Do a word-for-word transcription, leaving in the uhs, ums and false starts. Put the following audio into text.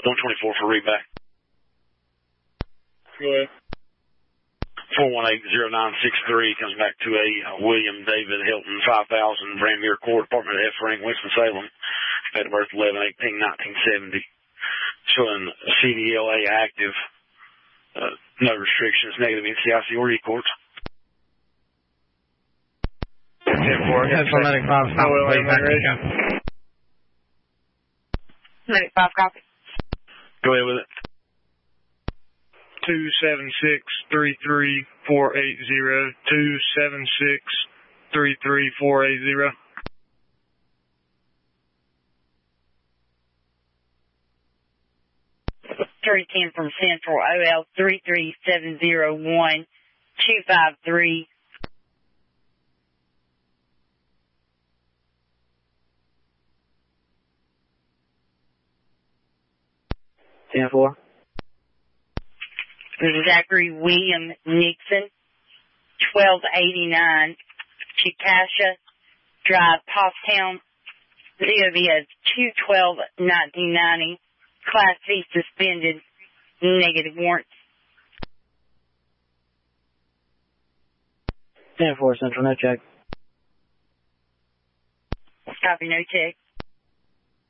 one twenty-four for readback. Go ahead. four one eight zero nine six three comes back to a uh, William David Hilton five thousand, Branmere Court, Department of F. Rank, Winston-Salem, date of birth eleven eighteen nineteen seventy, showing C D L A active, uh, no restrictions, negative N C I C or E-courts. ten four. Central Medic five, stop, Oh, please. Medic five, copy. Go ahead with it. two seven six three three four eight zero, two seven six three three four eight zero. three ten from Central, O L three three seven zero one two five three. ten four. Zachary William Nixon, twelve eighty-nine, Chickasha Drive, Pottstown, D O B as two twelve nineteen ninety, Class C suspended, negative warrants. ten four Central, no check. Copy, no check.